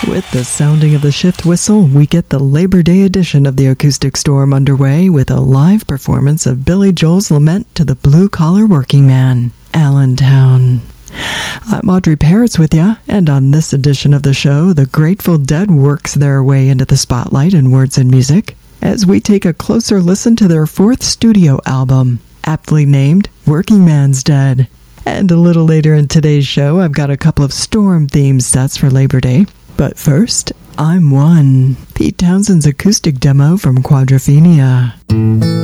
With the sounding of the shift whistle, we get the Labor Day edition of the Acoustic Storm underway with a live performance of Billy Joel's lament to the blue-collar working man, Allentown. I'm Audrey Parrots with ya, and on this edition of the show, the Grateful Dead works their way into the spotlight in words and music as we take a closer listen to their fourth studio album, aptly named Working Man's Dead. And a little later in today's show, I've got a couple of Storm-themed sets for Labor Day. But first, I'm One, Pete Townshend's acoustic demo from Quadrophenia.